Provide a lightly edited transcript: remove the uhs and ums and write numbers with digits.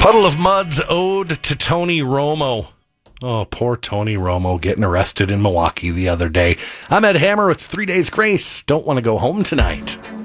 Puddle of Mud's ode to Tony Romo. Oh, poor Tony Romo getting arrested in Milwaukee the other day. I'm Ed Hammer. It's 3 Days Grace. Don't want to go home tonight.